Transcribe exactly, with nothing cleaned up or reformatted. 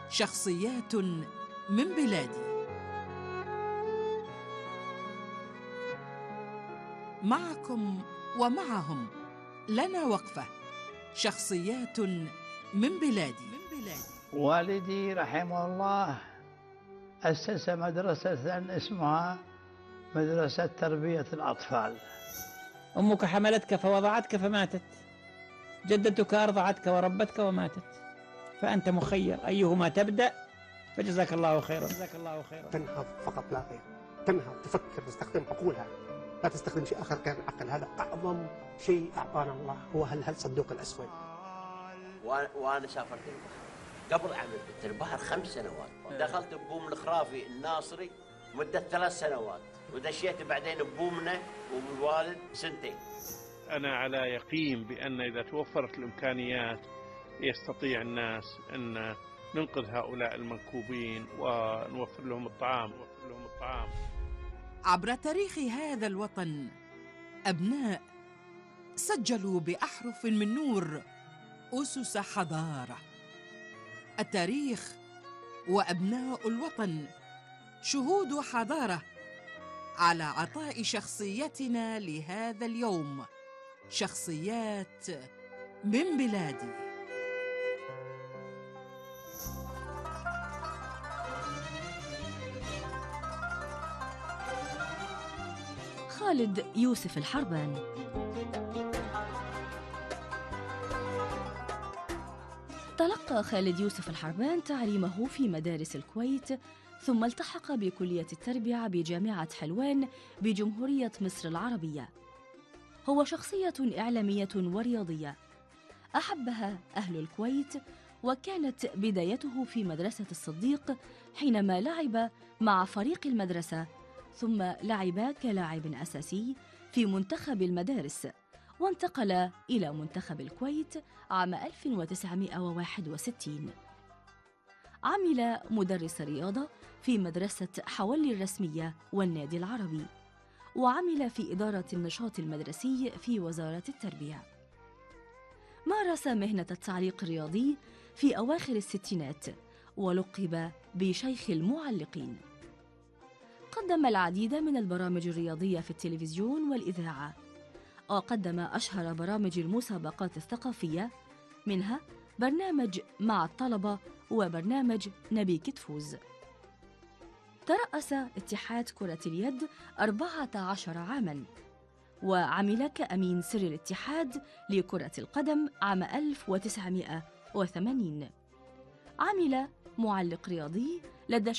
شخصيات من بلادي. معكم ومعهم لنا وقفة. شخصيات من بلادي. والدي رحمه الله أسس مدرسة اسمها مدرسة تربية الأطفال. أمك حملتك فوضعتك فماتت، جدتك أرضعتك وربتك وماتت، فأنت مخير أيهما تبدأ، فجزاك الله خيرا. جزاك الله خيرا. تنهض فقط لا غير، تنهض تفكر تستخدم عقولها، لا تستخدم شيء آخر غير العقل. هذا أعظم شيء أعطانا الله، هو هل صندوق الأسود. وأنا سافرت البحر قبل عمل في البحر خمس سنوات، دخلت ببوم الخرافي الناصري مدة ثلاث سنوات، ودشيت بعدين ببومنا وبالوالد سنتين. أنا على يقين بأن إذا توفرت الإمكانيات يستطيع الناس أن ننقذ هؤلاء المنكوبين ونوفر لهم الطعام ونوفر لهم الطعام. عبر تاريخ هذا الوطن أبناء سجلوا بأحرف من نور أسس حضارة. التاريخ وأبناء الوطن شهود حضارة على عطاء شخصيتنا لهذا اليوم. شخصيات من بلادي. خالد يوسف الحربان. تلقى خالد يوسف الحربان تعليمه في مدارس الكويت، ثم التحق بكلية التربية بجامعة حلوان بجمهورية مصر العربية. هو شخصية إعلامية ورياضية أحبها أهل الكويت، وكانت بدايته في مدرسة الصديق حينما لعب مع فريق المدرسة، ثم لعب كلاعب أساسي في منتخب المدارس، وانتقل إلى منتخب الكويت عام ألف وتسعمائة وواحد وستين. عمل مدرس رياضة في مدرسة حولي الرسمية والنادي العربي، وعمل في إدارة النشاط المدرسي في وزارة التربية. مارس مهنة التعليق الرياضي في أواخر الستينات، ولقب بشيخ المعلقين. قدم العديد من البرامج الرياضية في التلفزيون والإذاعة، وقدم أشهر برامج المسابقات الثقافية، منها برنامج مع الطلبة وبرنامج نبيك تفوز. ترأس اتحاد كرة اليد أربعة عشر عاماً، وعمل كأمين سر الاتحاد لكرة القدم عام ألف وتسعمائة وثمانين. عمل معلق رياضي لدى